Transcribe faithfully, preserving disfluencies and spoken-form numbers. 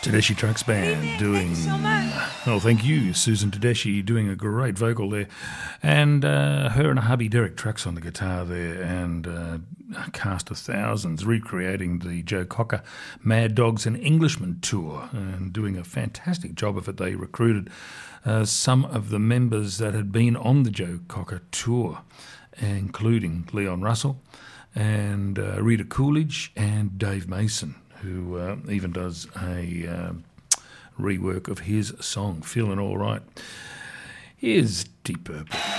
Tedeschi Trucks Band doing, oh, thank you, Susan Tedeschi, doing a great vocal there. And uh, her and hubby Derek Trucks on the guitar there, and uh, a cast of thousands recreating the Joe Cocker Mad Dogs and Englishmen tour and doing a fantastic job of it. They recruited uh, some of the members that had been on the Joe Cocker tour, including Leon Russell and uh, Rita Coolidge and Dave Mason, who uh, even does a uh, rework of his song, Feeling All Right. Here's Deep Purple.